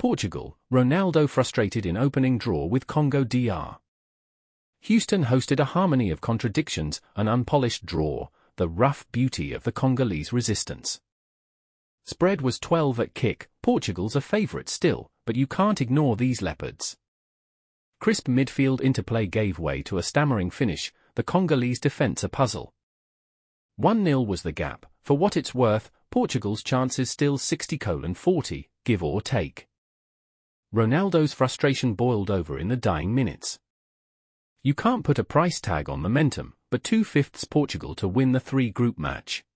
Portugal, Ronaldo frustrated in opening draw with Congo DR. Houston hosted a harmony of contradictions, an unpolished draw, the rough beauty of the Congolese resistance. Spread was 12 at kick. Portugal's a favourite still, but you can't ignore these leopards. Crisp midfield interplay gave way to a stammering finish, the Congolese defence a puzzle. 1-0 was the gap. For what it's worth, Portugal's chances still 60-40, give or take. Ronaldo's frustration boiled over in the dying minutes. You can't put a price tag on momentum, but 2/5 Portugal to win the 3-group match.